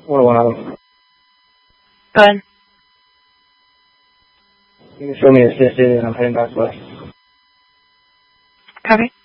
101 Adam. Go ahead. You can show me assisted and I'm heading back west. Copy.